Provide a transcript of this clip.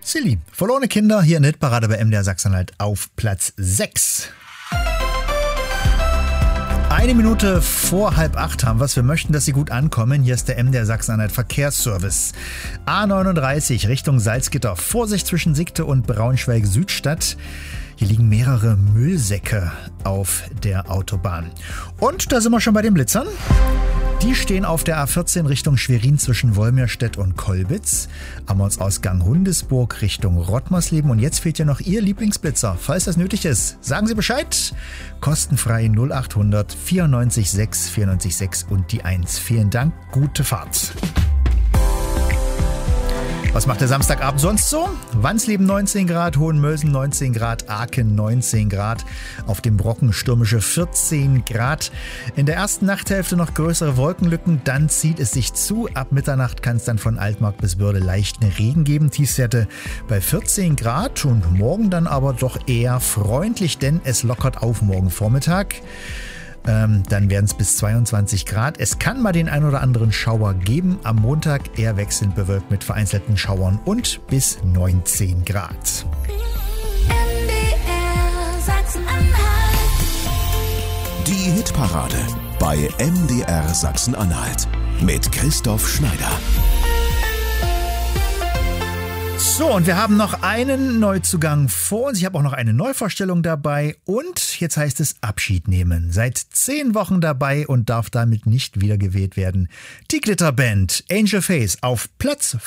Silly. Verlorene Kinder hier in der Hitparade bei MDR Sachsen-Anhalt auf Platz 6. 1 Minute vor 7:30 haben wir's. Wir möchten, dass Sie gut ankommen. Hier ist der MDR Sachsen-Anhalt Verkehrsservice. A39 Richtung Salzgitter. Vorsicht zwischen Sigte und Braunschweig-Südstadt. Hier liegen mehrere Müllsäcke auf der Autobahn. Und da sind wir schon bei den Blitzern. Die stehen auf der A14 Richtung Schwerin zwischen Wolmirstedt und Kolbitz, am Ortsausgang Hundesburg Richtung Rottmarsleben. Und jetzt fehlt ja noch Ihr Lieblingsblitzer. Falls das nötig ist, sagen Sie Bescheid. Kostenfrei 0800 94 6 94 6 und die 1. Vielen Dank, gute Fahrt. Was macht der Samstagabend sonst so? Wansleben 19 Grad, Hohenmölsen 19 Grad, Aachen 19 Grad, auf dem Brocken stürmische 14 Grad. In der ersten Nachthälfte noch größere Wolkenlücken, dann zieht es sich zu. Ab Mitternacht kann es dann von Altmark bis Börde leichten Regen geben. Tiefstwerte bei 14 Grad und morgen dann aber doch eher freundlich, denn es lockert auf morgen Vormittag. Dann werden es bis 22 Grad. Es kann mal den ein oder anderen Schauer geben. Am Montag eher wechselnd bewölkt mit vereinzelten Schauern und bis 19 Grad. Die Hitparade bei MDR Sachsen-Anhalt mit Christoph Schneider. So, und wir haben noch einen Neuzugang vor uns. Ich habe auch noch eine Neuvorstellung dabei. Und jetzt heißt es Abschied nehmen. Seit 10 Wochen dabei und darf damit nicht wiedergewählt werden. Die Glitterband Angel Face auf Platz